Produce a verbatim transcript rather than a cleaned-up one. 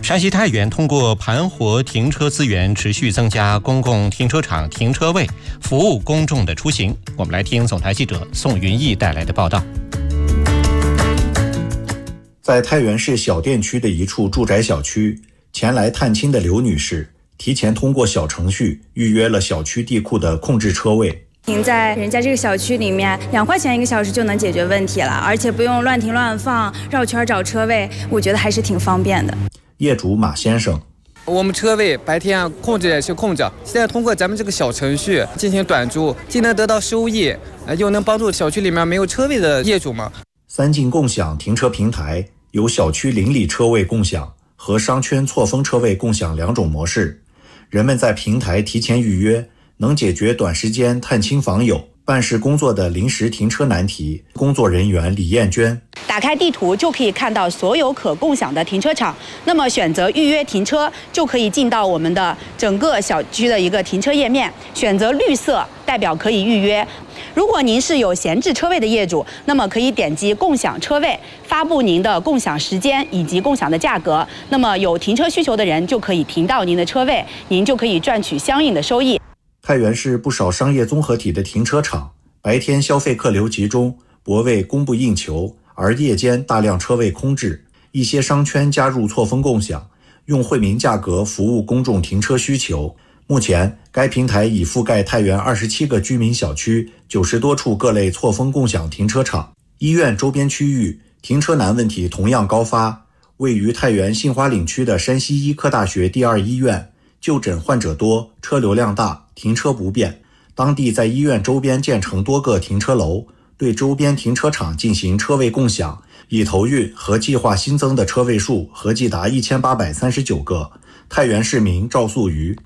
山西太原通过盘活停车资源，持续增加公共停车场停车位，服务公众的出行。我们来听总台记者宋云逸带来的报道。 在太原市小店区的一处住宅小区，前来探亲的刘女士提前通过小程序预约了小区地库的空置车位。 停在人家这个小区里面，两块钱一个小时就能解决问题了，而且不用乱停乱放，绕圈找车位，我觉得还是挺方便的。 业主马先生， 我们车位白天控制也是控制，现在通过咱们这个小程序进行短租，既能得到收益，又能帮助小区里面没有车位的业主嘛。 三进共享停车平台有小区邻里车位共享和商圈错峰车位共享两种模式，人们在平台提前预约，能解决短时间探亲访友、办事工作的临时停车难题。工作人员李艳娟， 打开地图就可以看到所有可共享的停车场，那么选择预约停车就可以进到我们的整个小区的一个停车页面，选择绿色代表可以预约。如果您是有闲置车位的业主，那么可以点击共享车位，发布您的共享时间以及共享的价格，那么有停车需求的人就可以停到您的车位，您就可以赚取相应的收益。 太原市不少商业综合体的停车场白天消费客流集中，泊位供不应求，而夜间大量车位空置，一些商圈加入错峰共享，用惠民价格服务公众停车需求。目前该平台已覆盖太原二十七个居民小区，九十多处各类错峰共享停车场。医院周边区域停车难问题同样高发，位于太原杏花岭区的山西医科大学第二医院，就诊患者多，车流量大，停车不便。当地在医院周边建成多个停车楼，对周边停车场进行车位共享，已投运和计划新增的车位数合计达一千八百三十九个。太原市民赵素瑜，